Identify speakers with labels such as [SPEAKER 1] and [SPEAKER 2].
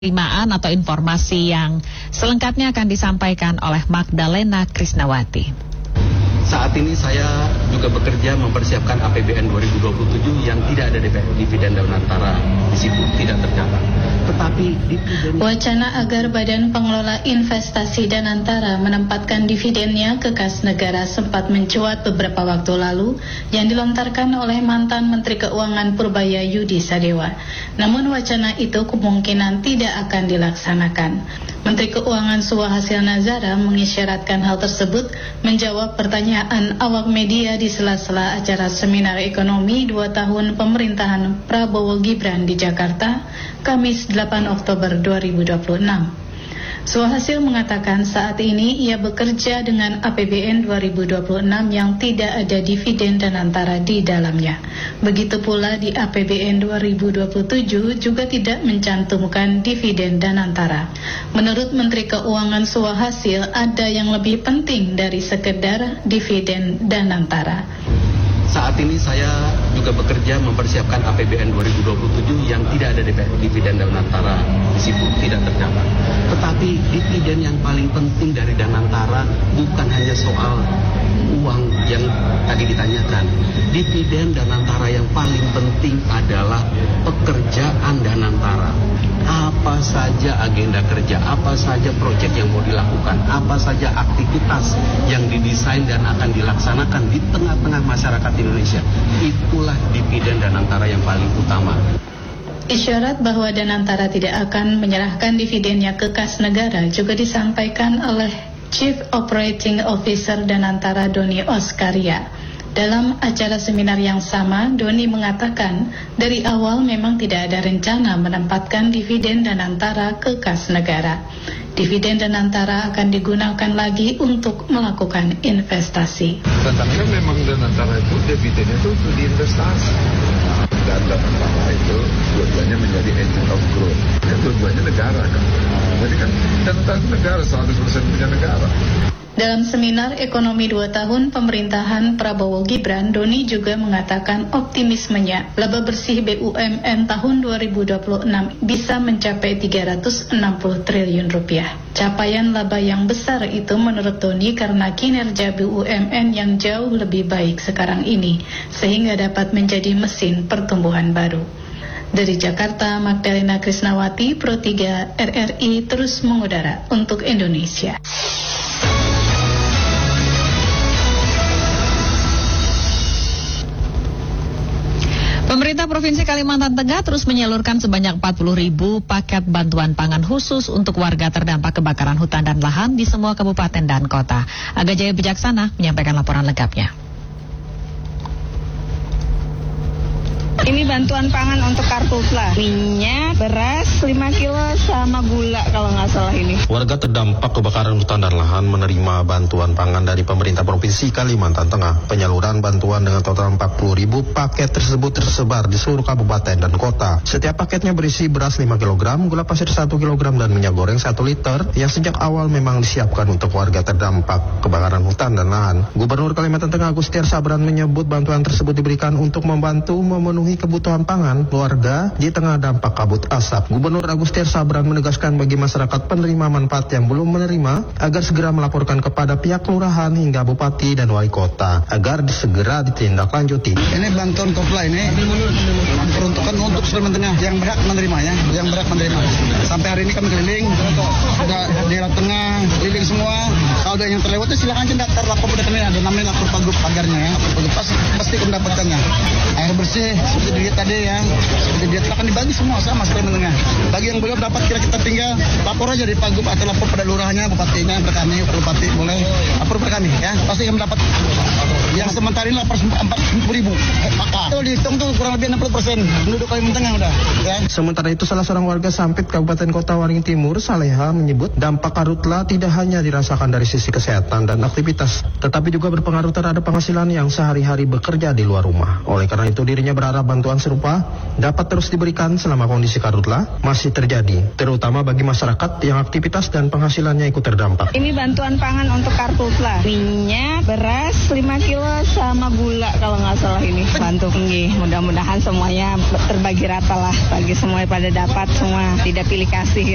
[SPEAKER 1] Penerimaan atau informasi yang selengkapnya akan disampaikan oleh Magdalena Krisnawati.
[SPEAKER 2] Saat ini saya juga bekerja mempersiapkan APBN 2027 yang tidak ada dividen Danantara di situ, tidak tercatat. Tetapi
[SPEAKER 3] wacana agar Badan Pengelola Investasi Danantara menempatkan dividennya ke kas negara sempat mencuat beberapa waktu lalu yang dilontarkan oleh mantan Menteri Keuangan Purbaya Yudi Sadewa. Namun wacana itu kemungkinan tidak akan dilaksanakan. Menteri Keuangan Suhasil Nazara mengisyaratkan hal tersebut menjawab pertanyaan awak media di sela-sela acara seminar ekonomi 2 tahun pemerintahan Prabowo Gibran di Jakarta, Kamis 8 Oktober 2026. Suhasil mengatakan saat ini ia bekerja dengan APBN 2026 yang tidak ada dividen Danantara di dalamnya. Begitu pula di APBN 2027 juga tidak mencantumkan dividen Danantara. Menurut Menteri Keuangan Suhasil, ada yang lebih penting dari sekedar dividen Danantara.
[SPEAKER 2] saat ini saya juga bekerja mempersiapkan APBN 2027 yang tidak ada dividen Danantara di situ, tidak tercatat. Tetapi dividen yang paling penting dari Danantara bukan hanya soal uang yang tadi ditanyakan. Dividen Danantara yang paling penting adalah pekerjaan Danantara. Apa saja agenda kerja, apa saja proyek yang mau dilakukan, apa saja aktivitas yang didesain dan akan dilaksanakan di tengah-tengah masyarakat Indonesia. Itulah dividen Danantara yang paling utama.
[SPEAKER 3] Isyarat bahwa Danantara tidak akan menyerahkan dividennya ke kas negara juga disampaikan oleh Chief Operating Officer Danantara Doni Oskaria. Dalam acara seminar yang sama, Doni mengatakan dari awal memang tidak ada rencana menempatkan dividen Danantara ke kas negara. Dividen Danantara akan digunakan lagi untuk melakukan investasi.
[SPEAKER 4] Tantangannya memang Danantara itu dividennya itu untuk diinvestasi. Dan Danantara itu dua-duanya menjadi engine of growth. Ya, dua-duanya negara kan. Jadi kan Danantara itu negara, 100% punya negara.
[SPEAKER 3] Dalam seminar ekonomi 2 tahun pemerintahan Prabowo Gibran, Doni juga mengatakan optimismenya laba bersih BUMN tahun 2026 bisa mencapai 360 triliun rupiah. Capaian laba yang besar itu menurut Doni karena kinerja BUMN yang jauh lebih baik sekarang ini, sehingga dapat menjadi mesin pertumbuhan baru. Dari Jakarta, Magdalena Krisnawati, Pro 3 RRI terus mengudara untuk Indonesia.
[SPEAKER 1] Pemerintah Provinsi Kalimantan Tengah terus menyalurkan sebanyak 40.000 paket bantuan pangan khusus untuk warga terdampak kebakaran hutan dan lahan di semua kabupaten dan kota. Aga Jaya Bijaksana menyampaikan laporan lengkapnya.
[SPEAKER 5] Ini bantuan pangan untuk karhutla, minyak, beras 5 kilo sama gula kalau nggak salah ini.
[SPEAKER 6] Warga terdampak kebakaran hutan dan lahan menerima bantuan pangan dari pemerintah Provinsi Kalimantan Tengah. Penyaluran bantuan dengan total 40.000 paket tersebut tersebar di seluruh kabupaten dan kota. Setiap paketnya berisi beras 5 kg, gula pasir 1 kg, dan minyak goreng 1 liter yang sejak awal memang disiapkan untuk warga terdampak kebakaran hutan dan lahan. Gubernur Kalimantan Tengah Agustiar Sabran menyebut bantuan tersebut diberikan untuk membantu memenuhi kebutuhan pangan warga di tengah dampak kabut asap. Gubernur Agustiar Sabran menegaskan bagi masyarakat penerima manfaat yang belum menerima agar segera melaporkan kepada pihak kelurahan hingga bupati dan wali kota agar segera ditindaklanjuti.
[SPEAKER 7] Ini bantuan kopla ini diperuntukkan untuk Kalimantan Tengah yang berhak menerima ya, yang berhak menerima. Sampai hari ini kami keliling, sudah daerah tengah, keliling semua. Kalau ada yang terlewat silakan aja daftar lapor pada kami, ada namanya lapor pagub pagarnya ya, pasti mendapatkannya. Air bersih seperti dilihat tadi ya, seperti dilihat akan dibagi semua sama Kalimantan Tengah. Bagi yang belum dapat kita tinggal lapor aja di pagub atau lapor pada lurahnya, bupatinya, pada kami, bupati boleh lapor pada kami ya, pasti kami dapat. Yang sementara ini lapor 40.000 pakar. Itu dihitung tuh kurang lebih 60% penduduk Kalimantan Tengah udah ya.
[SPEAKER 6] Sementara itu salah seorang warga Sampit Kabupaten Kota Waringin Timur, Saleha, menyebut dampak karhutla tidak hanya dirasakan dari sisi kesehatan dan aktivitas, tetapi juga berpengaruh terhadap penghasilan yang sehari-hari bekerja di luar rumah. Oleh karena itu dirinya berharap bantuan serupa dapat terus diberikan selama kondisi karhutla masih terjadi, terutama bagi masyarakat yang aktivitas dan penghasilannya ikut terdampak.
[SPEAKER 5] Ini bantuan pangan untuk karhutla, minyak, beras 5 kilo sama gula kalau nggak salah ini. Bantu tinggi, mudah-mudahan semuanya terbagi rata lah, bagi semuanya pada dapat, semua tidak pilih kasih.